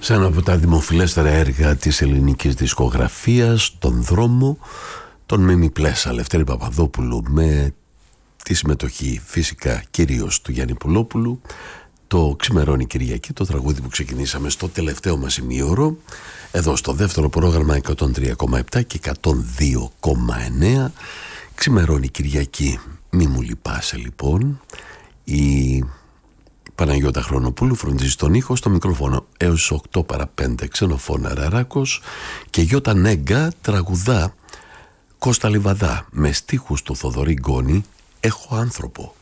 σε ένα από τα δημοφιλέστερα έργα της ελληνικής δισκογραφίας, τον δρόμο, τον Μίμη Πλέσα, Λευτέρη Παπαδόπουλου, με τη συμμετοχή φυσικά κυρίως του Γιάννη Πουλόπουλου. Το Ξημερώνει Κυριακή, το τραγούδι που ξεκινήσαμε στο τελευταίο μας ημίωρο, εδώ στο δεύτερο πρόγραμμα 103,7 και 102,9. Ξημερώνει Κυριακή, μη μου λυπάσαι λοιπόν. Η Παναγιώτα Χρονοπούλου φροντίζει τον ήχο, στο μικρόφωνο έως 8 παρά 5 Ξενοφώνα Ραράκος, και Γιώτα Νέγκα τραγουδά Κώστα Λιβαδά με στίχους του Θοδωρή Γκόνη, «Έχω άνθρωπο».